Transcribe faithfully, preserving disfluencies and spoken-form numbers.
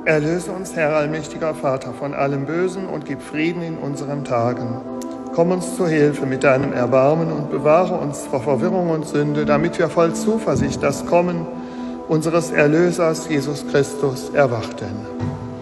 Erlöse uns, Herr allmächtiger Vater, von allem Bösen und gib Frieden in unseren Tagen. Komm uns zu Hilfe mit deinem Erbarmen und bewahre uns vor Verwirrung und Sünde, damit wir voll Zuversicht das Kommen unseres Erlösers Jesus Christus erwarten.